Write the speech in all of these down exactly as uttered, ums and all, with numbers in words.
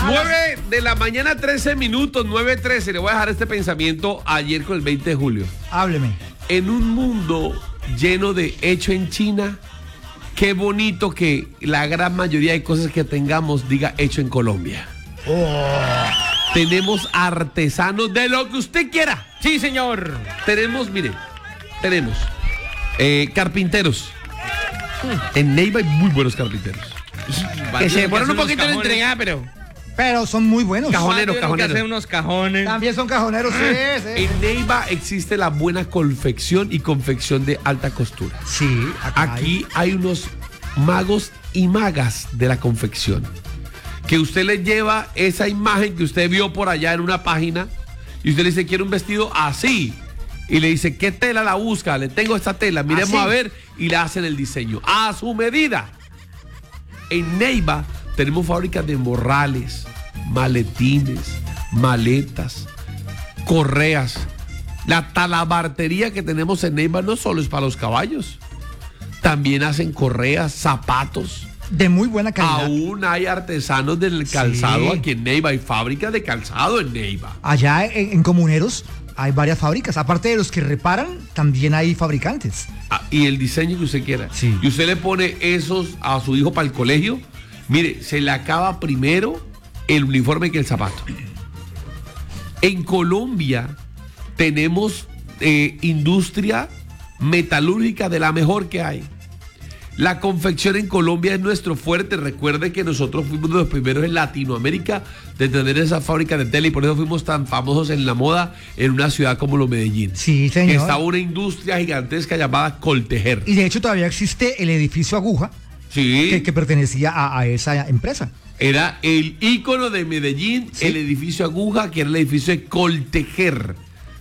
nueve de la mañana, trece minutos, nueve trece. Le voy a dejar este pensamiento ayer con el veinte de julio. Hábleme. En un mundo lleno de hecho en China, qué bonito que la gran mayoría de cosas que tengamos diga hecho en Colombia. Oh. Tenemos artesanos de lo que usted quiera. Sí, señor. Tenemos, mire, tenemos eh, carpinteros. En Neiva hay muy buenos carpinteros. Que se demoran un poquito en entregar, pero... Pero son muy buenos. Cajonero, Que cajonero. hacer unos cajones. También son cajoneros, sí, sí. En Neiva existe la buena confección y confección de alta costura. Sí, acá Aquí hay unos magos y magas de la confección. Que usted le lleva esa imagen que usted vio por allá en una página y usted le dice, quiero un vestido así. Y le dice, ¿qué tela la busca? Le tengo esta tela, miremos ¿Así? a ver. Y le hacen el diseño a su medida. En Neiva tenemos fábricas de morrales, maletines, maletas, correas. La talabartería que tenemos en Neiva no solo es para los caballos. También hacen correas, zapatos. de muy buena calidad. Aún hay artesanos del calzado Sí. aquí en Neiva. Hay fábricas de calzado en Neiva. Allá en, en Comuneros hay varias fábricas. Aparte de los que reparan, también hay fabricantes. Ah, y el diseño que usted quiera. Sí. Y usted le pone esos a su hijo para el colegio. Mire, se le acaba primero el uniforme que el zapato. En Colombia tenemos eh, industria metalúrgica de la mejor que hay. La confección en Colombia es nuestro fuerte. Recuerde que nosotros fuimos de los primeros en Latinoamérica de tener esa fábrica de tela y por eso fuimos tan famosos en la moda en una ciudad como lo Medellín. Sí, Que señor. estaba una industria gigantesca llamada Coltejer. Y de hecho todavía existe el edificio Aguja, Sí, que, que pertenecía a, a esa empresa. era el ícono de Medellín, Sí. el edificio Aguja, que era el edificio de Coltejer.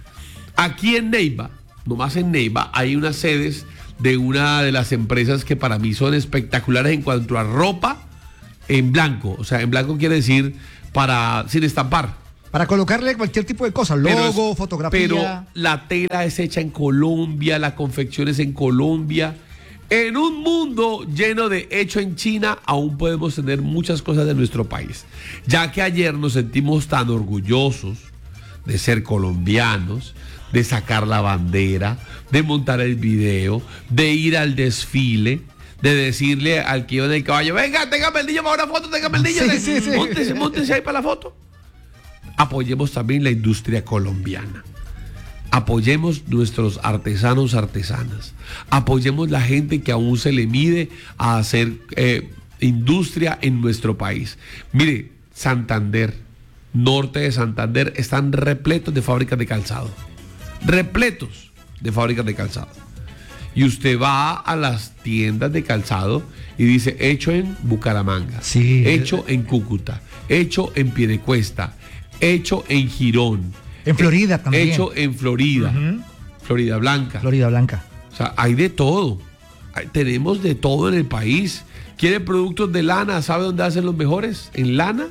Aquí en Neiva, nomás en Neiva, hay unas sedes de una de las empresas que para mí son espectaculares en cuanto a ropa en blanco. O sea, en blanco quiere decir para sin estampar. Para colocarle cualquier tipo de cosa, Pero logo, es- fotografía. Pero la tela es hecha en Colombia, la confección es en Colombia. En un mundo lleno de hecho en China, aún podemos tener muchas cosas de nuestro país. Ya que ayer nos sentimos tan orgullosos de ser colombianos, de sacar la bandera, de montar el video, de ir al desfile, de decirle al que iba en el caballo, venga, téngame el niño para una foto, téngame el niño. Sí, sí, sí. Móntese, móntese ahí para la foto. Apoyemos también la industria colombiana. Apoyemos nuestros artesanos, artesanas. Apoyemos la gente que aún se le mide a hacer eh, industria en nuestro país. Mire, Santander, norte de Santander, están repletos de fábricas de calzado. Repletos de fábricas de calzado. Y usted va a las tiendas de calzado y dice, hecho en Bucaramanga, Sí. hecho en Cúcuta, hecho en Piedecuesta, hecho en Girón. En Florida eh, también. Hecho en Florida, Florida Blanca. Florida Blanca. O sea, hay de todo. Hay- tenemos de todo en el país. ¿Quiere productos de lana? ¿Sabe dónde hacen los mejores? En lana,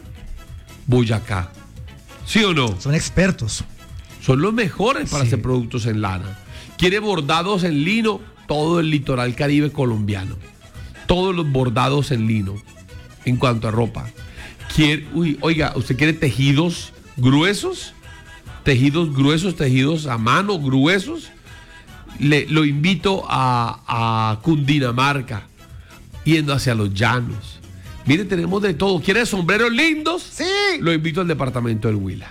Boyacá. ¿Sí o no? Son expertos. Son los mejores para Sí. hacer productos en lana. ¿Quiere bordados en lino? Todo el litoral caribe colombiano. Todos los bordados en lino en cuanto a ropa. ¿Quiere, uy, oiga, ¿usted quiere tejidos gruesos? Tejidos gruesos, tejidos a mano, gruesos. Le, lo invito a, a Cundinamarca, yendo hacia los llanos. Mire, tenemos de todo. ¿Quiere sombreros lindos? Sí. Lo invito al departamento del Huila.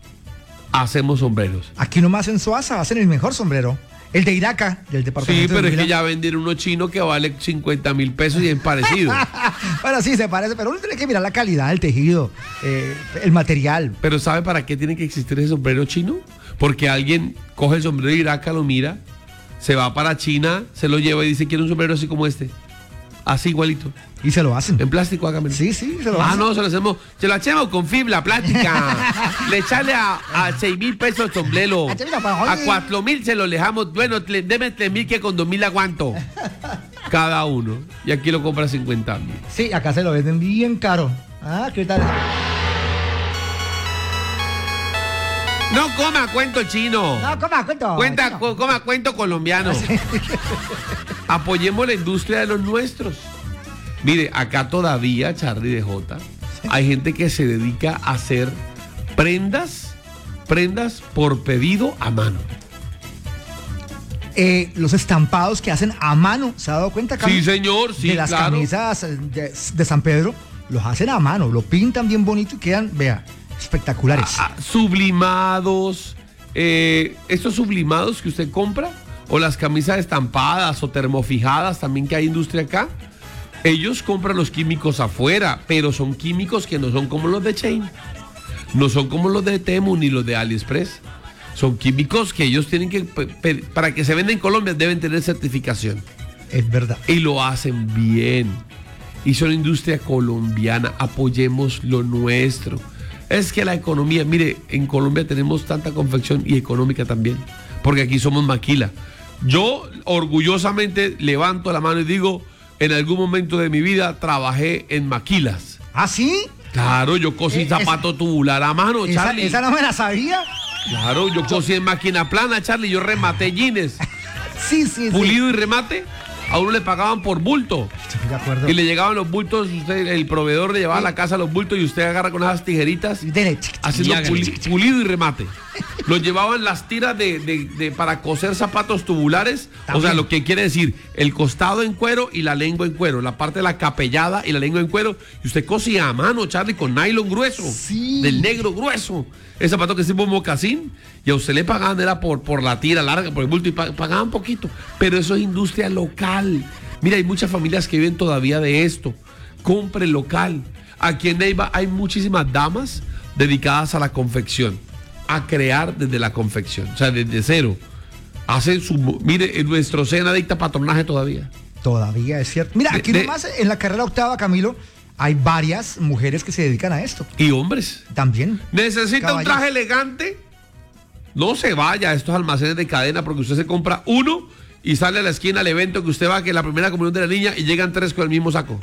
Hacemos sombreros. Aquí nomás en Soaza hacen el mejor sombrero. El de Iraca, del Sí, departamento pero de es que Huila. ya venden uno chino que vale cincuenta mil pesos y es parecido. Bueno, sí, se parece, pero uno tiene que mirar la calidad del tejido, eh, el material. Pero ¿sabe para qué tiene que existir ese sombrero chino? Porque alguien coge el sombrero de Iraca, lo mira, se va para China, se lo lleva y dice, quiero un sombrero así como este. Así igualito. Y se lo hacen. En plástico, hágame. Sí, sí, se lo Ah, hacen. no, se lo hacemos, se lo hacemos con fibra plástica. Le echale a, a seis mil pesos el sombrero. Ah, mira, pa' A joder. cuatro mil se lo dejamos. Bueno, tle- deme tres mil que con dos mil aguanto. Cada uno. Y aquí lo compra cincuenta mil. Sí, acá se lo venden bien caro. Ah, ¿qué tal? No coma cuento chino. No, coma, cuento. Cuenta, chino. co- coma cuento colombiano. Apoyemos la industria de los nuestros. Mire, acá todavía, Charlie de Jota, hay gente que se dedica a hacer prendas, prendas por pedido a mano. Eh, los estampados que hacen a mano, ¿se ha dado cuenta, Carlos? Sí, señor, sí, de las claro. camisas de, de San Pedro, los hacen a mano, lo pintan bien bonito y quedan, vea, espectaculares. Ah, sublimados, eh, estos sublimados que usted compra, o las camisas estampadas o termofijadas también que hay industria acá, ellos compran los químicos afuera, pero son químicos que no son como los de Chain, no son como los de Temu ni los de AliExpress. Son químicos que ellos tienen que, para que se venda en Colombia, deben tener certificación. Es verdad. Y lo hacen bien. Y son industria colombiana. Apoyemos lo nuestro. Es que la economía, mire, en Colombia tenemos tanta confección y económica también. Porque aquí somos maquila. Yo orgullosamente levanto la mano y digo, en algún momento de mi vida trabajé en maquilas. ¿Ah, sí? Claro, yo cosí Eh, zapato esa- tubular a mano, Esa, Charlie. esa no me la sabía. Claro, yo cosí en máquina plana, Charlie. Yo rematé jeans. Sí, sí, sí. Pulido y remate. A uno le pagaban por bulto. Estoy de acuerdo. Y le llegaban los bultos, usted, el proveedor le llevaba a la casa los bultos y usted agarra con esas tijeritas Y dele, haciendo hágale. puli- pulido y remate. Los llevaban las tiras de, de- de- para coser zapatos tubulares. O sea, También. lo que quiere decir, el costado en cuero y la lengua en cuero. La parte de la capellada y la lengua en cuero. Y usted cosía a mano, Charlie, con nylon grueso. Sí. Del negro grueso. El zapato que es tipo mocasín. Y a usted le pagaban, era por, por la tira larga, por el bulto. Y pa- pagaban poquito. Pero eso es industria local. Mira, hay muchas familias que viven todavía de esto. Compre local. Aquí en Neiva hay muchísimas damas dedicadas a la confección, a crear desde la confección, o sea, desde cero. Hacen su... Mire, en nuestro SENA dicta patronaje todavía. Todavía es cierto. Mira, De- aquí de- nomás en la carrera octava, Camilo, hay varias mujeres que se dedican a esto. Y hombres, También. necesita un Caballeros. traje elegante, no se vaya a estos almacenes de cadena porque usted se compra uno y sale a la esquina al evento que usted va, que es la primera comunión de la niña, y llegan tres con el mismo saco.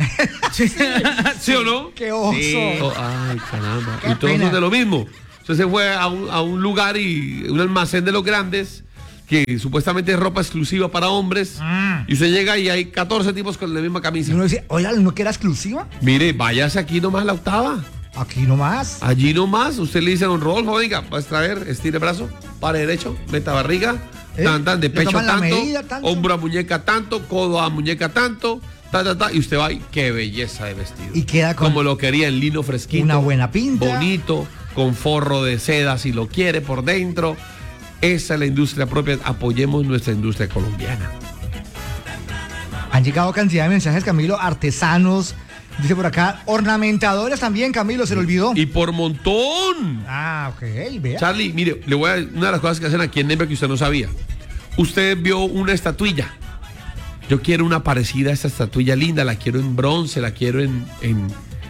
¿Sí o no? ¡Qué oso! Sí. Oh, ay, caramba. Qué Y todos pena. son de lo mismo. Usted se fue a un, a un lugar y un almacén de los grandes que supuestamente es ropa exclusiva para hombres, Mm. y usted llega y hay catorce tipos con la misma Y camisa. uno dice, oiga, ¿no que era exclusiva? Mire, váyase aquí nomás a la octava. Aquí nomás. Allí nomás, usted le dice a don Rodolfo, venga, va a extraer, estire el brazo, pare derecho, meta barriga, ¿Eh? tan, tan, de Le pecho toman la tanto, medida, tanto. hombro a muñeca tanto, codo a muñeca tanto, ta, ta, ta, y usted va y qué belleza de vestido. Y queda con como lo quería en lino fresquito. una buena pinta. Bonito, con forro de seda si lo quiere por dentro. Esa es la industria propia. Apoyemos nuestra industria colombiana. Han llegado cantidad de mensajes, Camilo, artesanos, dice por acá, ornamentadores también, Camilo, se le olvidó. Y por montón. Ah, ok, vea. Charlie, mire, le voy a una de las cosas que hacen aquí en Neiva que usted no sabía. Usted vio una estatuilla. Yo quiero una parecida a esta estatuilla linda, la quiero en bronce, la quiero en, en,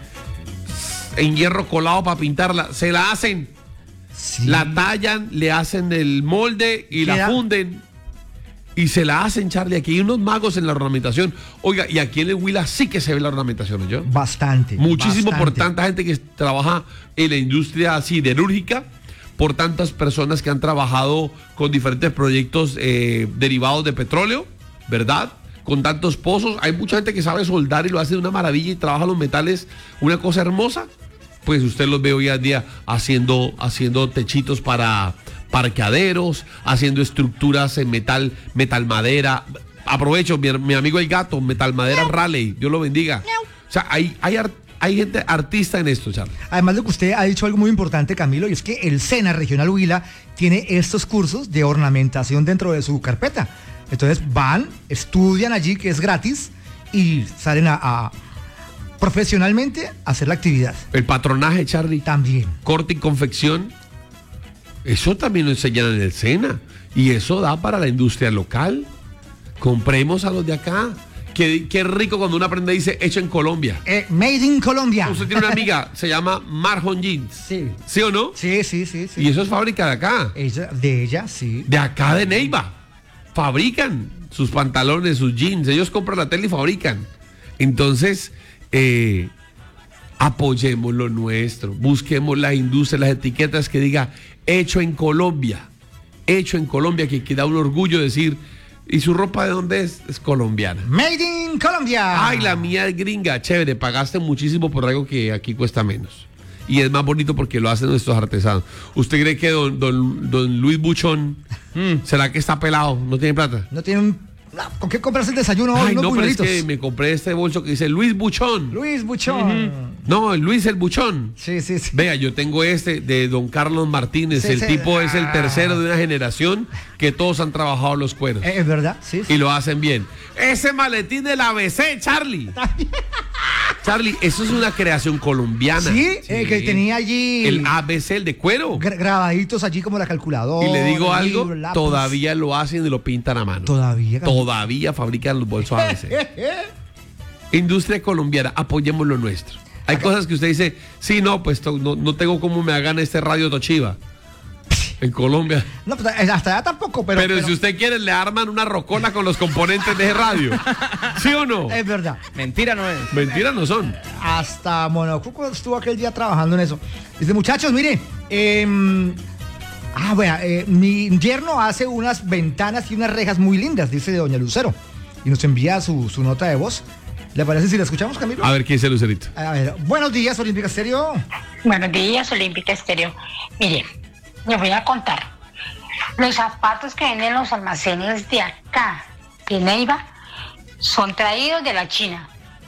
en hierro colado para pintarla. Se la hacen, Sí. la tallan, le hacen el molde y la Queda- funden. Y se la hacen, Charlie. Aquí hay unos magos en la ornamentación. Oiga, y aquí en el Huila sí que se ve la ornamentación, ¿yo? Bastante. Muchísimo por bastante. tanta gente que trabaja en la industria siderúrgica, por tantas personas que han trabajado con diferentes proyectos eh, derivados de petróleo, ¿verdad? Con tantos pozos. Hay mucha gente que sabe soldar y lo hace de una maravilla y trabaja los metales, una cosa hermosa. Pues usted los ve hoy en día haciendo, haciendo techitos para parqueaderos, haciendo estructuras en metal, metal madera. Aprovecho, mi, mi amigo el gato, metal madera Raleigh, Dios lo bendiga. O sea, hay, hay, ar- hay gente artista en esto, Charlie. Además de que usted ha dicho algo muy importante, Camilo, y es que el SENA Regional Huila tiene estos cursos de ornamentación dentro de su carpeta. Entonces van, estudian allí, que es gratis, y salen a, a profesionalmente a hacer la actividad. El patronaje, Charlie, También. corte y confección, eso también lo enseñan en el SENA. Y eso da para la industria local. Compremos a los de acá. Qué, qué rico cuando una prenda dice hecho en Colombia. Eh, made in Colombia. Usted tiene una amiga, se llama Marjon Jeans. Sí. ¿Sí o no? Sí, sí, sí, sí. Y eso es fábrica de acá. Ella, de ella, sí. De acá de Neiva. Fabrican sus pantalones, sus jeans. Ellos compran la tela y fabrican. Entonces, eh, apoyemos lo nuestro. Busquemos la industria, las etiquetas que diga hecho en Colombia. Hecho en Colombia, que, que da un orgullo decir, ¿Y su ropa de dónde es? Es colombiana. Made in Colombia. Ay, la mía es gringa, chévere, pagaste muchísimo por algo que aquí cuesta menos. Y es más bonito porque lo hacen nuestros artesanos. ¿Usted cree que don, don, don Luis Buchón, mm, será que está pelado? ¿No tiene plata? No tiene un... ¿Con qué compras el desayuno hoy? Ay, Unos no, pero es buñuelitos. que me compré este bolso que dice Luis Buchón. Luis Buchón. Uh-huh. No, Luis el Buchón. Sí, sí, sí. Vea, yo tengo este de don Carlos Martínez. Sí, el sí. tipo Ah. es el tercero de una generación que todos han trabajado los cueros. Eh, Es verdad, sí, sí. Y lo hacen bien. Ese maletín del A B C, Charlie. Charlie, eso es una creación colombiana. Sí, eh, que tenía allí El A B C, el de cuero. gra- grabaditos allí como la calculadora. Y le digo el algo, libro, el lápiz. todavía lo hacen y lo pintan a mano. Todavía. Todavía fabrican los bolsos A B C. Industria colombiana, apoyemos lo nuestro. Hay cosas que usted dice, sí, no, pues to- no, no tengo cómo me hagan este radio Toshiba. En Colombia. No, pues, hasta allá tampoco, pero... Pero, pero- si usted quiere, le arman una rocola con los componentes de ese radio. ¿Sí o no? Es verdad. Mentira no es. Mentiras no son. Hasta Monocuco estuvo aquel día trabajando en eso. Dice, muchachos, mire, em, ah, bueno, eh, mi yerno hace unas ventanas y unas rejas muy lindas, dice doña Lucero. Y nos envía su, su nota de voz. ¿Le parece si la escuchamos, Camilo? A ver, ¿quién es el Lucerito? A ver, buenos días, Olímpica Estéreo. Buenos días, Olímpica Estéreo. Mire, les voy a contar. Los zapatos que venden en los almacenes de acá, de Neiva, son traídos de la China.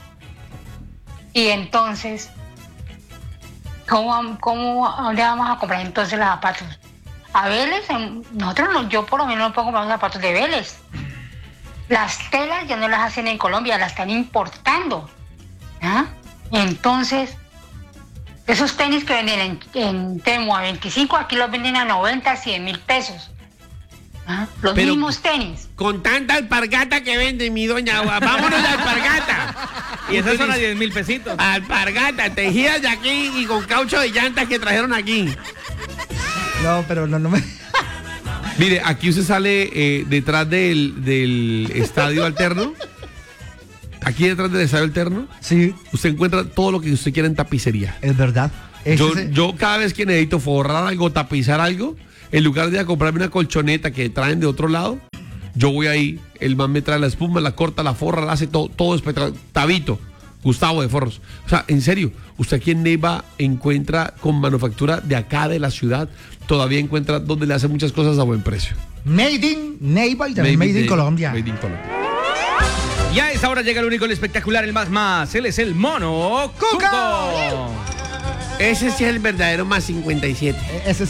Y entonces, ¿cómo, cómo, a dónde vamos a comprar entonces los zapatos? A Vélez, en- nosotros no, yo por lo menos no puedo comprar los zapatos de Vélez. Las telas ya no las hacen en Colombia, las están importando. ¿Ah? Entonces, esos tenis que venden en, en Temu a veinticinco, aquí los venden a noventa, cien mil pesos. ¿Ah? Los Pero- mismos tenis. Con tanta alpargata que vende mi doña, vámonos de alpargata. Y esas son a diez mil pesitos. Alpargata, tejidas de aquí y con caucho de llantas que trajeron aquí. No, pero no, no me... Mire, aquí usted sale eh, detrás del, del estadio alterno. Aquí detrás del estadio alterno, Sí, usted encuentra todo lo que usted quiera en tapicería. es verdad. Ese Yo, es- yo cada vez que necesito forrar algo, tapizar algo, en lugar de ir a comprarme una colchoneta que traen de otro lado, yo voy ahí, el man me trae la espuma, la corta, la forra, la hace todo, todo espectacular. Tabito, Gustavo de Forros. O sea, en serio, usted aquí en Neiva encuentra con manufactura de acá de la ciudad, todavía encuentra donde le hacen muchas cosas a buen precio. Made in Neiva y también Made, in de- Colombia. Made in Colombia. Y a esta hora llega el único, el espectacular, el más más. Él es el mono ¡Cuco! Cuco. Ese sí es el verdadero más cincuenta y siete. Ese